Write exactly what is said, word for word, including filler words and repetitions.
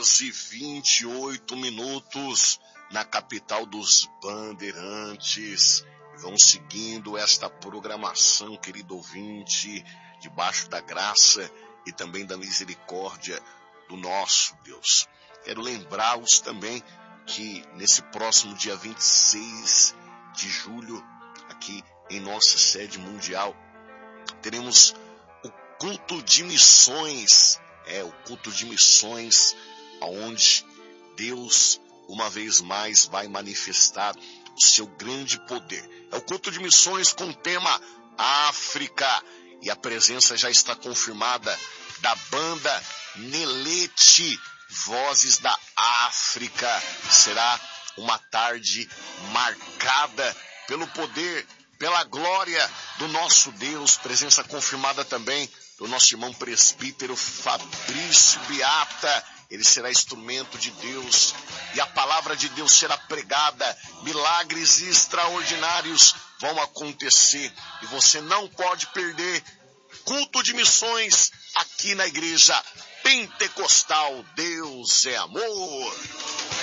horas e vinte e oito minutos na capital dos Bandeirantes. Vão seguindo esta programação, querido ouvinte, debaixo da graça e também da misericórdia do nosso Deus. Quero lembrá-los também que nesse próximo dia vinte e seis de julho, aqui em nossa sede mundial, teremos o culto de missões, é o culto de missões, onde Deus uma vez mais vai manifestar o seu grande poder. É o culto de missões com o tema África, e a presença já está confirmada da banda Nelete, Vozes da África. Será uma tarde marcada pelo poder, pela glória do nosso Deus. Presença confirmada também do nosso irmão presbítero Fabrício Beata. Ele será instrumento de Deus e a palavra de Deus será pregada. Milagres extraordinários vão acontecer e você não pode perder. Culto de missões aqui na igreja Pentecostal Deus é Amor.